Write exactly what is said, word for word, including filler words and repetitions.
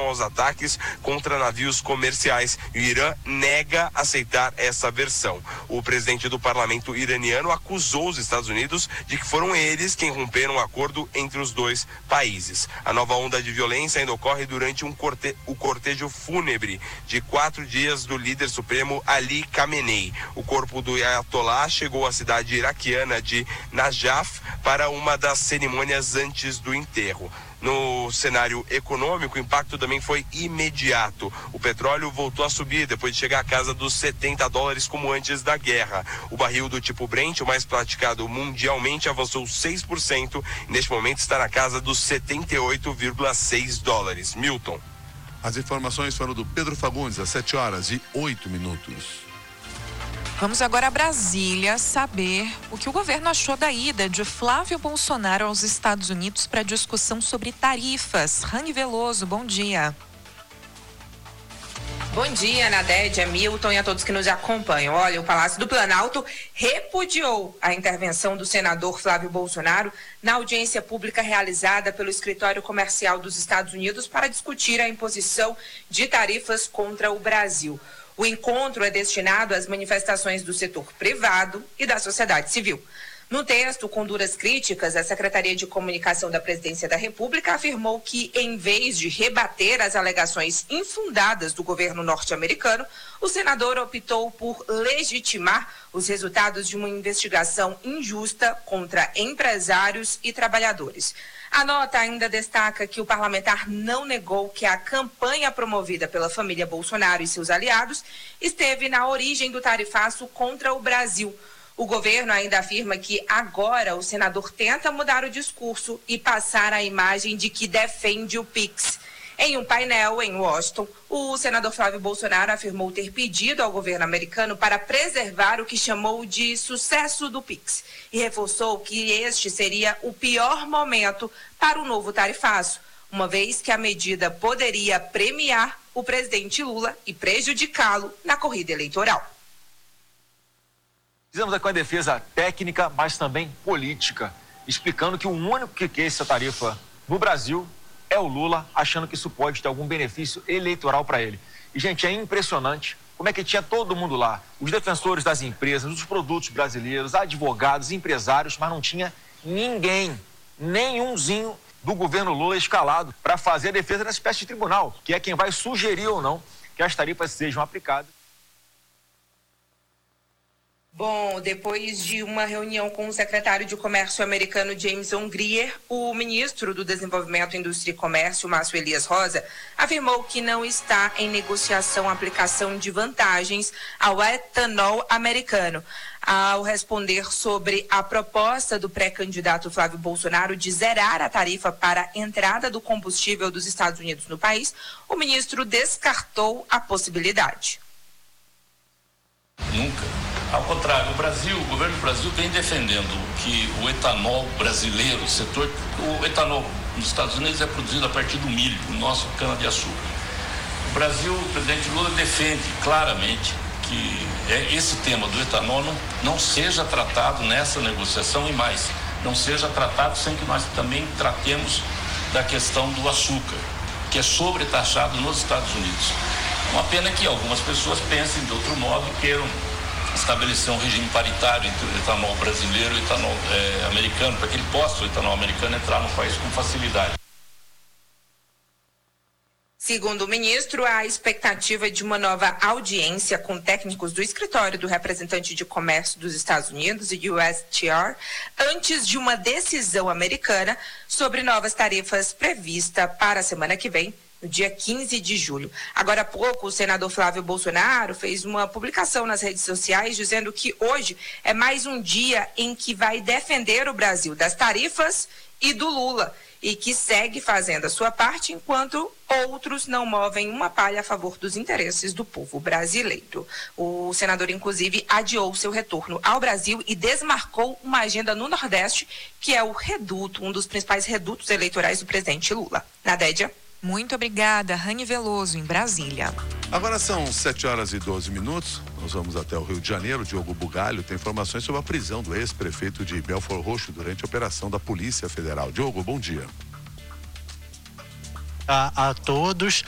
aos ataques contra navios comerciais. O Irã nega aceitar essa versão. O presidente do parlamento iraniano acusou os Estados Unidos de que foram eles quem romperam o acordo entre os dois países. A nova onda de violência ainda ocorre durante um corte... o cortejo fúnebre de quatro dias do líder supremo Ali Khamenei. O corpo do Ayatollah chegou à cidade iraquiana de Najaf para uma das cerimônias antes do enterro. No cenário econômico, o impacto também foi imediato. O petróleo voltou a subir depois de chegar à casa dos setenta dólares como antes da guerra. O barril do tipo Brent, o mais praticado mundialmente, avançou seis por cento e neste momento está na casa dos setenta e oito vírgula seis dólares. Milton. As informações foram do Pedro Fagundes, às sete horas e oito minutos. Vamos agora a Brasília saber o que o governo achou da ida de Flávio Bolsonaro aos Estados Unidos para discussão sobre tarifas. Rani Veloso, bom dia. Bom dia, Nadédia, Milton e a todos que nos acompanham. Olha, o Palácio do Planalto repudiou a intervenção do senador Flávio Bolsonaro na audiência pública realizada pelo Escritório Comercial dos Estados Unidos para discutir a imposição de tarifas contra o Brasil. O encontro é destinado às manifestações do setor privado e da sociedade civil. No texto, com duras críticas, a Secretaria de Comunicação da Presidência da República afirmou que, em vez de rebater as alegações infundadas do governo norte-americano, o senador optou por legitimar os resultados de uma investigação injusta contra empresários e trabalhadores. A nota ainda destaca que o parlamentar não negou que a campanha promovida pela família Bolsonaro e seus aliados esteve na origem do tarifaço contra o Brasil. O governo ainda afirma que agora o senador tenta mudar o discurso e passar a imagem de que defende o Pix. Em um painel em Washington, o senador Flávio Bolsonaro afirmou ter pedido ao governo americano para preservar o que chamou de sucesso do Pix e reforçou que este seria o pior momento para o novo tarifaço, uma vez que a medida poderia premiar o presidente Lula e prejudicá-lo na corrida eleitoral. Fizemos aqui uma defesa técnica, mas também política, explicando que o único que quer essa tarifa no Brasil é o Lula, achando que isso pode ter algum benefício eleitoral para ele. E, gente, é impressionante como é que tinha todo mundo lá, os defensores das empresas, dos produtos brasileiros, advogados, empresários, mas não tinha ninguém, nenhumzinho do governo Lula escalado para fazer a defesa dessa espécie de tribunal, que é quem vai sugerir ou não que as tarifas sejam aplicadas. Bom, depois de uma reunião com o secretário de Comércio americano Jameson Greer, o ministro do Desenvolvimento, Indústria e Comércio, Márcio Elias Rosa, afirmou que não está em negociação a aplicação de vantagens ao etanol americano. Ao responder sobre a proposta do pré-candidato Flávio Bolsonaro de zerar a tarifa para a entrada do combustível dos Estados Unidos no país, o ministro descartou a possibilidade. Nunca. Ao contrário, o Brasil, o governo do Brasil vem defendendo que o etanol brasileiro, o setor, o etanol nos Estados Unidos é produzido a partir do milho, do nosso cana-de-açúcar. O Brasil, o presidente Lula defende claramente que esse tema do etanol não, não seja tratado nessa negociação e mais, não seja tratado sem que nós também tratemos da questão do açúcar, que é sobretaxado nos Estados Unidos. Uma pena que algumas pessoas pensem de outro modo, queiram estabelecer um regime paritário entre o etanol brasileiro e o etanol é, americano, para que ele possa, o etanol americano, entrar no país com facilidade. Segundo o ministro, a expectativa de uma nova audiência com técnicos do escritório do representante de comércio dos Estados Unidos, o U S T R, antes de uma decisão americana sobre novas tarifas prevista para a semana que vem, no dia quinze de julho. Agora há pouco, o senador Flávio Bolsonaro fez uma publicação nas redes sociais dizendo que hoje é mais um dia em que vai defender o Brasil das tarifas e do Lula e que segue fazendo a sua parte enquanto outros não movem uma palha a favor dos interesses do povo brasileiro. O senador, inclusive, adiou seu retorno ao Brasil e desmarcou uma agenda no Nordeste, que é o reduto, um dos principais redutos eleitorais do presidente Lula. Nadédia? Muito obrigada, Rani Veloso, em Brasília. Agora são sete horas e doze minutos. Nós vamos até o Rio de Janeiro. Diogo Bugalho tem informações sobre a prisão do ex-prefeito de Belford Roxo durante a operação da Polícia Federal. Diogo, bom dia. A, a todos.